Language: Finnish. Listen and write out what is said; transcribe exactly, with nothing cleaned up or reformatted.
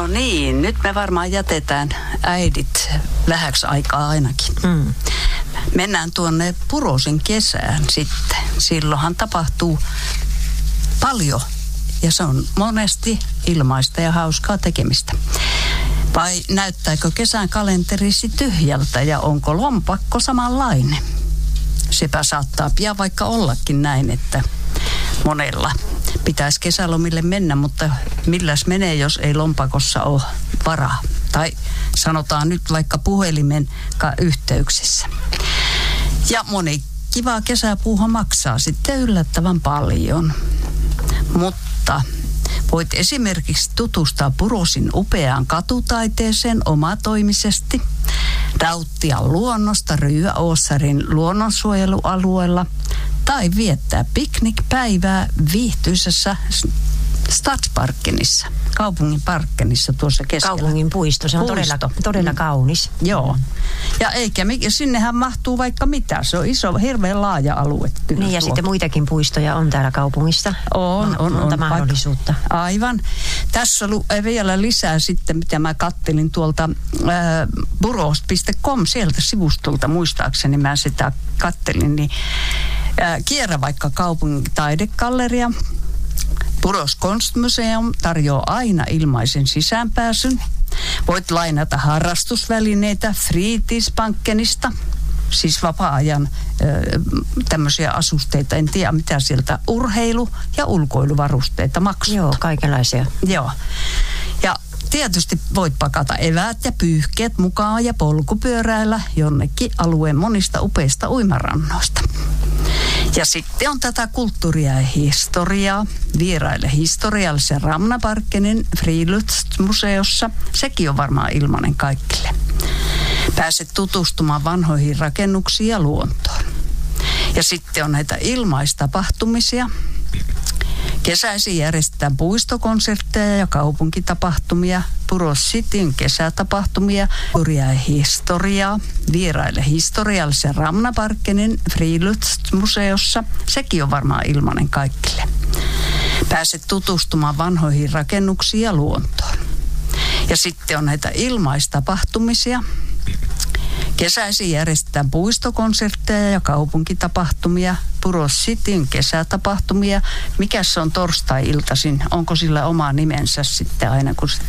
No niin, nyt me varmaan jätetään äidit vähäksi aikaa ainakin. Mm. Mennään tuonne Purosin kesään sitten. Silloinhan tapahtuu paljon ja se on monesti ilmaista ja hauskaa tekemistä. Vai näyttääkö kesän kalenterisi tyhjältä ja onko lompakko samanlainen? Sepä saattaa pian vaikka ollakin näin, että monella pitäisi kesälomille mennä, mutta milläs menee, jos ei lompakossa ole varaa? Tai sanotaan nyt vaikka puhelimen yhteyksissä. Ja moni kiva kesäpuuha maksaa sitten yllättävän paljon. Mutta voit esimerkiksi tutustua Purosin upeaan katutaiteeseen omatoimisesti, nauttia luonnosta Ryöåssarin luonnonsuojelualueella tai viettää piknikpäivää viihtyisessä Stadsparkenissa, kaupungin parkkenissa tuossa keskellä. Kaupungin puisto, se on puisto. todella, todella kaunis. Mm. Joo. Ja eikä, sinnehän mahtuu vaikka mitä, se on iso, hirveän laaja alue. Niin ja tuo. Sitten muitakin puistoja on täällä kaupungissa. On, on, monta on. mahdollisuutta. Aivan. Tässä on vielä lisää sitten, mitä mä kattelin tuolta äh, buros piste com, sieltä sivustolta muistaakseni mä sitä kattelin, niin äh, kierrä vaikka kaupungin taidegalleria. Puros Konstmuseum tarjoaa aina ilmaisen sisäänpääsyn. Voit lainata harrastusvälineitä Fritidsbankenista, siis vapaa-ajan ö, tämmöisiä asusteita, en tiedä mitä sieltä, urheilu- ja ulkoiluvarusteita maksaa. Joo, kaikenlaisia. Joo. Ja tietysti voit pakata eväät ja pyyhkeet mukaan ja polkupyöräillä jonnekin alueen monista upeista uimarannoista. Ja sitten on tätä kulttuuria ja historiaa. Vieraille historiallisen Ramnaparkenin Friluftsmuseossa. Sekin on varmaan ilmainen kaikille. Pääset tutustumaan vanhoihin rakennuksiin ja luontoon. Ja sitten on näitä ilmaistapahtumisia. Kesäisin järjestetään puistokonsertteja ja kaupunkitapahtumia, Puros Cityn kesätapahtumia, kulttuuria ja historiaa, vieraille historiallisen Ramnaparkenin Friluftsmuseossa. Sekin on varmaan ilmainen kaikille. Pääset tutustumaan vanhoihin rakennuksiin ja luontoon. Ja sitten on näitä ilmaistapahtumisia. Kesäisin järjestetään puistokonsertteja ja kaupunkitapahtumia, Puros Cityn kesätapahtumia. Mikäs se on torstai-iltaisin? Onko sillä oma nimensä sitten aina, kun